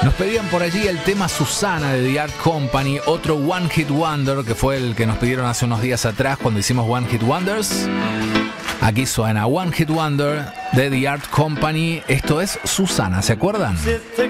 Nos pedían por allí el tema Susana de The Art Company, otro One Hit Wonder que fue el que nos pidieron hace unos días atrás cuando hicimos One Hit Wonders. Aquí suena One Hit Wonder de The Art Company. Esto es Susana, ¿se acuerdan?